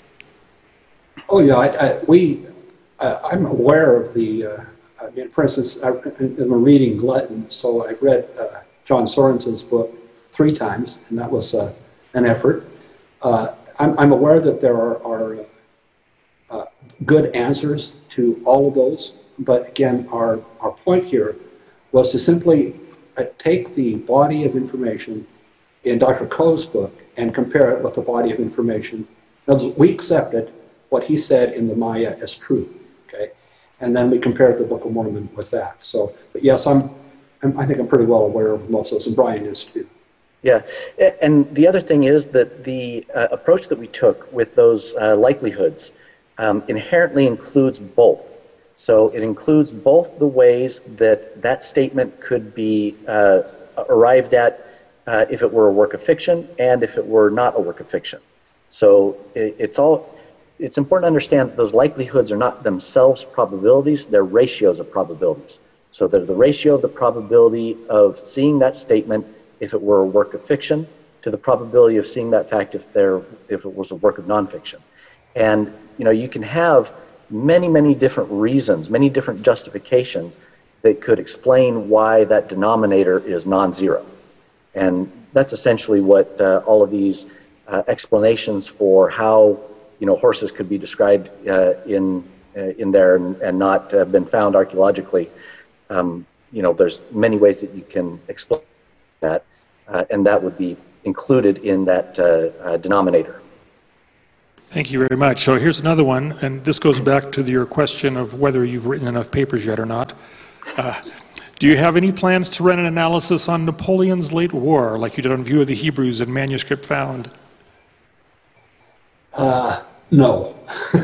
Oh yeah, I, I, we, uh, I'm aware of the, uh, I mean, for instance, I, I'm reading Glutton, so I read uh, John Sorensen's book three times, and that was uh, an effort. Uh, I'm, I'm aware that there are, are uh, good answers to all of those, but again, our, our point here was to simply uh, take the body of information in Doctor Coe's book and compare it with the body of information. In other words, we accepted what he said in the Maya as true, okay? And then we compared the Book of Mormon with that. So, but yes, I'm, I'm, I think I'm pretty well aware of most of those, and Brian is too. Yeah, and the other thing is that the uh, approach that we took with those uh, likelihoods um, inherently includes both. So it includes both the ways that that statement could be uh, arrived at uh, if it were a work of fiction and if it were not a work of fiction. So it, it's all, it's important to understand that those likelihoods are not themselves probabilities, they're ratios of probabilities. So they're the ratio of the probability of seeing that statement if it were a work of fiction to the probability of seeing that fact if there if it was a work of nonfiction. And you know, you can have many, many different reasons, many different justifications that could explain why that denominator is non-zero. And that's essentially what uh, all of these uh, explanations for how you know horses could be described uh, in uh, in there and, and not uh, been found archaeologically. Um, you know, there's many ways that you can explain that, uh, and that would be included in that uh, uh, denominator. Thank you very much. So here's another one, and this goes back to your question of whether you've written enough papers yet or not. Uh, do you have any plans to run an analysis on Napoleon's late war, like you did on View of the Hebrews and Manuscript Found? Uh, no.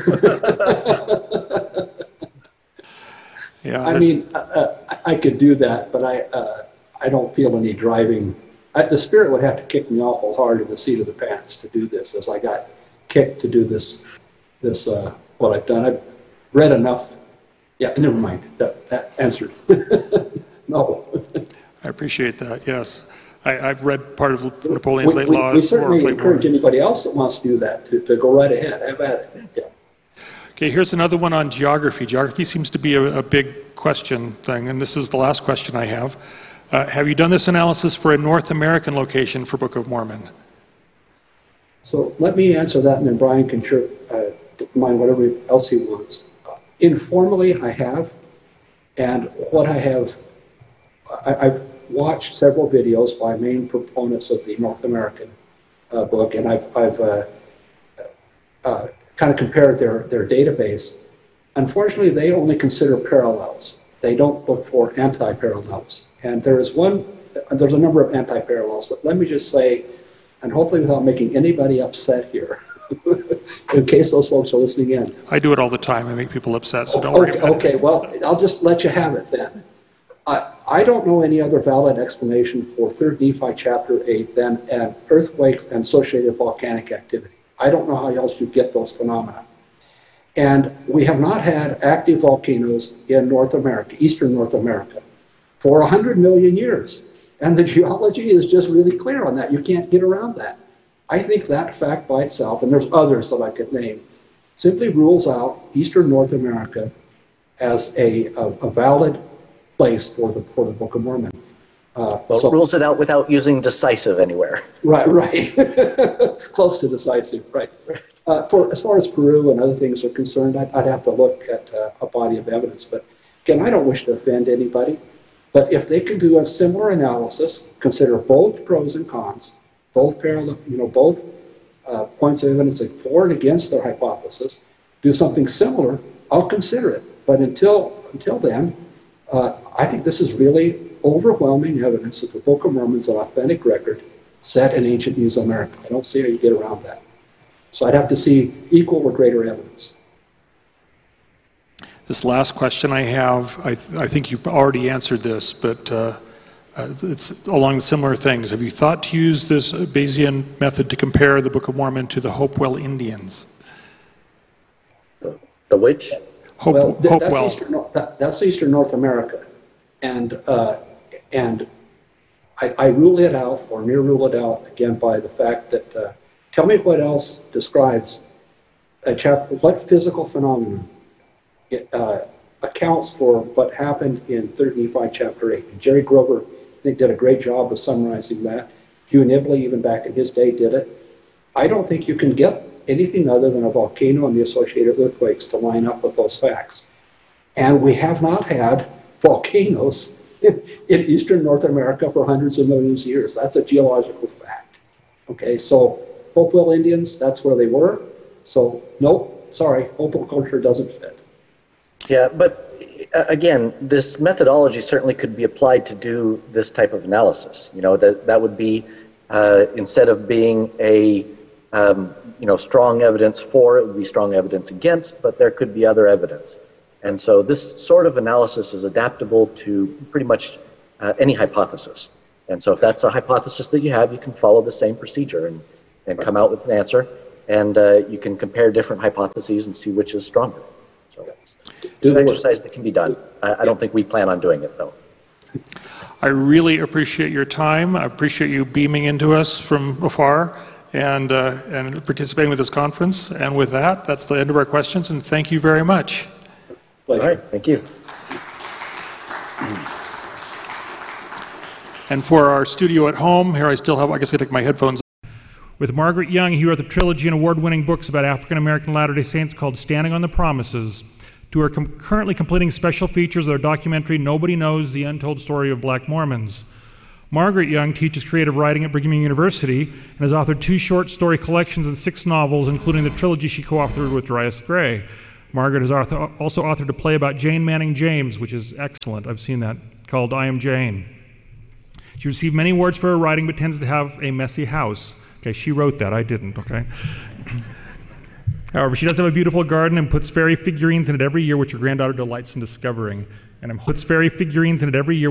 Yeah, I mean, uh, I, I could do that, but I, uh, I don't feel any driving. I, the Spirit would have to kick me awful hard in the seat of the pants to do this, as I got kicked to do this, this uh, what I've done. I've read enough. Yeah, never mind. That, that answered. No. I appreciate that, yes. I, I've read part of Napoleon's we, late we, law. We certainly war, encourage war. anybody else that wants to do that to, to go right ahead. Have at it. Yeah. Okay, here's another one on geography. Geography seems to be a, a big question thing, and this is the last question I have. Uh, have you done this analysis for a North American location for Book of Mormon? So let me answer that, and then Brian can sure uh, mind whatever else he wants. Uh, informally, I have, and what I have, I, I've watched several videos by main proponents of the North American uh, book, and I've, I've uh, uh, kind of compared their, their database. Unfortunately, they only consider parallels. They don't look for anti-parallels. And there is one, there's a number of anti-parallels, but let me just say, and hopefully without making anybody upset here, in case those folks are listening in. I do it all the time. I make people upset, so don't okay, worry about okay, it. well, I'll just let you have it then. I, I don't know any other valid explanation for third Nephi chapter eight than an earthquake and associated volcanic activity. I don't know how else you get those phenomena. And we have not had active volcanoes in North America, Eastern North America, for one hundred million years. And the geology is just really clear on that. You can't get around that. I think that fact by itself, and there's others that I could name, simply rules out Eastern North America as a, a, a valid place for the, for the Book of Mormon. Uh, Well, so, it rules it out without using decisive anywhere. Right, right. Close to decisive, right. Uh, for, as far as Peru and other things are concerned, I'd, I'd have to look at uh, a body of evidence. But again, I don't wish to offend anybody. But if they can do a similar analysis, consider both pros and cons, both parallel, you know, both uh, points of evidence for and against their hypothesis, do something similar, I'll consider it. But until until then, uh, I think this is really overwhelming evidence that the Book of Mormon is an authentic record, set in ancient Mesoamerica. I don't see how you get around that. So I'd have to see equal or greater evidence. This last question I have, I, th I think you've already answered this, but uh, uh, it's along similar things. Have you thought to use this Bayesian method to compare the Book of Mormon to the Hopewell Indians? The, the which? Hope, well, th that's, Hopewell. Eastern, that, that's Eastern North America. And, uh, and I, I rule it out, or near rule it out, again, by the fact that, uh, tell me what else describes a chapter, what physical phenomenon it, uh, accounts for what happened in third Nephi chapter eight. And Jerry Grover, I think, did a great job of summarizing that. Hugh Nibley, even back in his day, did it. I don't think you can get anything other than a volcano and the associated earthquakes to line up with those facts. And we have not had volcanoes in, in Eastern North America for hundreds of millions of years. That's a geological fact. Okay, so Hopewell Indians, that's where they were. So, nope, sorry, Hopewell culture doesn't fit. Yeah, but uh, again, this methodology certainly could be applied to do this type of analysis. You know, that, that would be, uh, instead of being a, um, you know, strong evidence for, it would be strong evidence against, but there could be other evidence. And so this sort of analysis is adaptable to pretty much uh, any hypothesis. And so if that's a hypothesis that you have, you can follow the same procedure and, and come out with an answer. And uh, you can compare different hypotheses and see which is stronger. So it's, it's an exercise that can be done. I, I don't think we plan on doing it, though. I really appreciate your time. I appreciate you beaming into us from afar and, uh, and participating with this conference. And with that, that's the end of our questions, and thank you very much. Pleasure. All right, thank you. And for our studio at home, here I still have, I guess I take my headphones. With Margaret Young, he wrote the trilogy and award-winning books about African-American Latter-day Saints called Standing on the Promises. To her com currently completing special features of their documentary, Nobody Knows the Untold Story of Black Mormons. Margaret Young teaches creative writing at Brigham Young University and has authored two short story collections and six novels, including the trilogy she co-authored with Darius Gray. Margaret has author also authored a play about Jane Manning James, which is excellent. I've seen that, called I Am Jane. She received many awards for her writing, but tends to have a messy house. Okay, she wrote that, I didn't, okay? However, she does have a beautiful garden and puts fairy figurines in it every year, which her granddaughter delights in discovering. And puts fairy figurines in it every year.